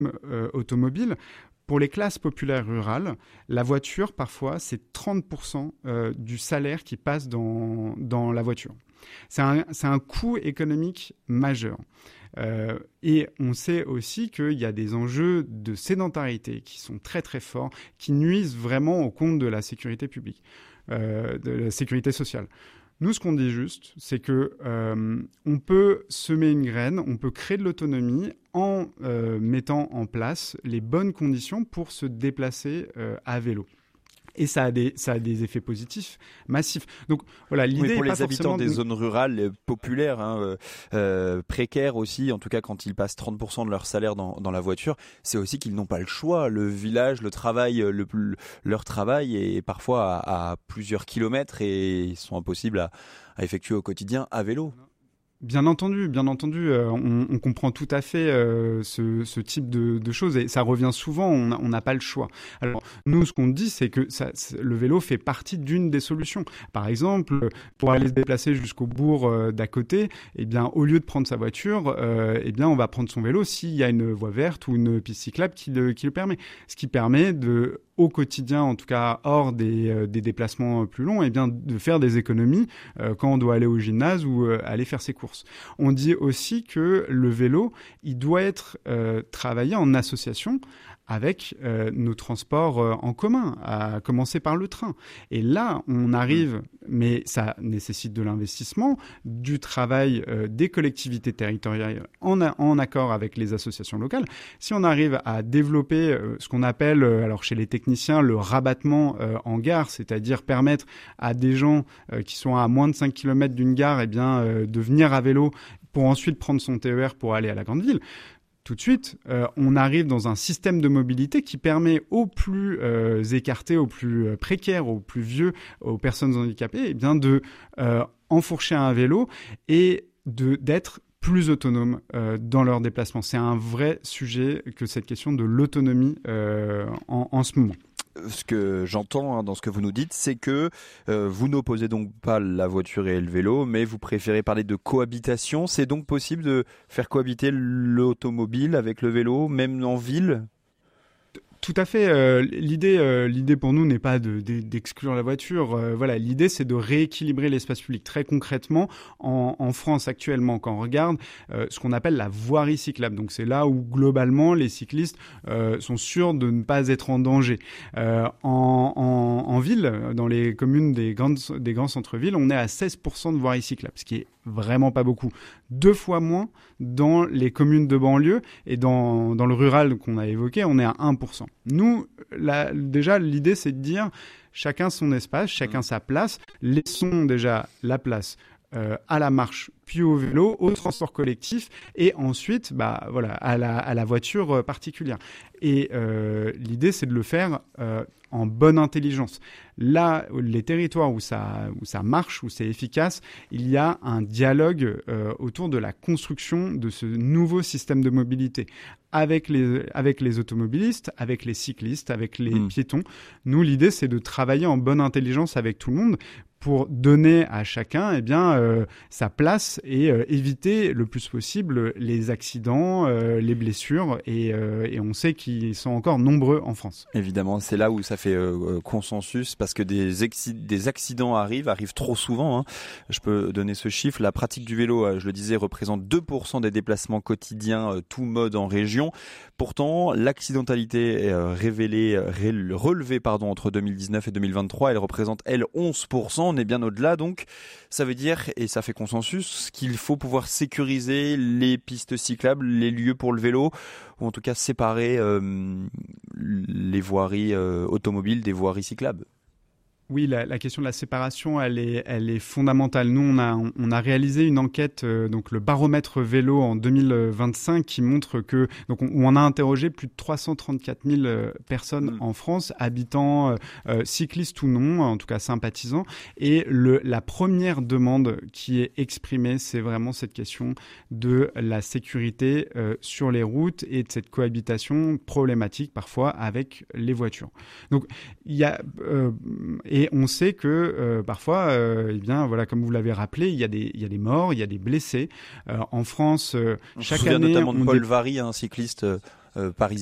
automobile. Pour les classes populaires rurales, la voiture, parfois, c'est 30% du salaire qui passe dans la voiture. C'est un coût économique majeur. Et on sait aussi qu'il y a des enjeux de sédentarité qui sont très très forts, qui nuisent vraiment au compte de la sécurité publique, de la sécurité sociale. Nous, ce qu'on dit juste, c'est que on peut semer une graine, on peut créer de l'autonomie en mettant en place les bonnes conditions pour se déplacer à vélo. Et ça a des effets positifs massifs. Donc voilà, l'idée oui, pour est pas les habitants forcément des zones rurales populaires, précaires aussi, en tout cas quand ils passent 30% de leur salaire dans la voiture, c'est aussi qu'ils n'ont pas le choix. Le village, le travail, leur travail est parfois à plusieurs kilomètres et ils sont impossibles à effectuer au quotidien à vélo. Bien entendu, on comprend tout à fait ce type de choses et ça revient souvent, on n'a pas le choix. Alors nous, ce qu'on dit, c'est que le vélo fait partie d'une des solutions. Par exemple, pour aller se déplacer jusqu'au bourg d'à côté, eh bien, au lieu de prendre sa voiture, eh bien, on va prendre son vélo s'il y a une voie verte ou une piste cyclable qui le permet. Ce qui permet au quotidien, en tout cas hors des déplacements plus longs, eh bien, de faire des économies quand on doit aller au gymnase ou aller faire ses courses. On dit aussi que le vélo, il doit être travaillé en association avec nos transports en commun, à commencer par le train. Et là, on arrive, mais ça nécessite de l'investissement, du travail des collectivités territoriales en accord avec les associations locales. Si on arrive à développer ce qu'on appelle, alors chez les techniciens, le rabattement en gare, c'est-à-dire permettre à des gens qui sont à moins de 5 km d'une gare, eh bien, de venir à vélo pour ensuite prendre son TER pour aller à la grande ville, tout de suite, on arrive dans un système de mobilité qui permet aux plus écartés, aux plus précaires, aux plus vieux, aux personnes handicapées, eh bien de enfourcher un vélo et d'être plus autonomes dans leurs déplacements. C'est un vrai sujet que cette question de l'autonomie en ce moment. Ce que j'entends dans ce que vous nous dites, c'est que vous n'opposez donc pas la voiture et le vélo, mais vous préférez parler de cohabitation. C'est donc possible de faire cohabiter l'automobile avec le vélo, même en ville ? Tout à fait. L'idée pour nous n'est pas d'exclure la voiture. Voilà, l'idée c'est de rééquilibrer l'espace public. Très concrètement, en France actuellement, quand on regarde ce qu'on appelle la voirie cyclable, donc c'est là où globalement les cyclistes sont sûrs de ne pas être en danger. En ville, dans les communes des grands centres-villes, on est à 16% de voirie cyclable, ce qui est vraiment pas beaucoup. 2 fois moins dans les communes de banlieue et dans le rural qu'on a évoqué, on est à 1%. Nous, déjà, l'idée, c'est de dire chacun son espace, chacun sa place. Laissons déjà la place à la marche, puis au vélo, au transport collectif et ensuite à la voiture particulière. Et l'idée, c'est de le faire en bonne intelligence. Là, les territoires où ça marche, où c'est efficace, il y a un dialogue autour de la construction de ce nouveau système de mobilité avec les automobilistes, avec les cyclistes, avec les piétons. Nous, l'idée, c'est de travailler en bonne intelligence avec tout le monde pour donner à chacun sa place et éviter le plus possible les accidents, les blessures et on sait qu'ils sont encore nombreux en France. Évidemment, c'est là où ça fait consensus parce que des accidents arrivent trop souvent. Hein. Je peux donner ce chiffre. La pratique du vélo, je le disais, représente 2% des déplacements quotidiens, tout mode en région. Pourtant, l'accidentalité est relevée entre 2019 et 2023. Elle représente, 11%. On est bien au-delà, donc ça veut dire, et ça fait consensus, qu'il faut pouvoir sécuriser les pistes cyclables, les lieux pour le vélo, ou en tout cas séparer les voiries automobiles des voiries cyclables. Oui, la question de la séparation, elle est fondamentale. Nous, on a réalisé une enquête, donc le baromètre vélo en 2025, qui montre que, donc on a interrogé plus de 334 000 personnes en France, habitants, cyclistes ou non, en tout cas sympathisants. Et la première demande qui est exprimée, c'est vraiment cette question de la sécurité sur les routes et de cette cohabitation problématique parfois avec les voitures. Donc il y a et on sait que parfois, comme vous l'avez rappelé, il y a des morts, il y a des blessés. En France, chaque année, notamment de Paul Varry, un cycliste parisienne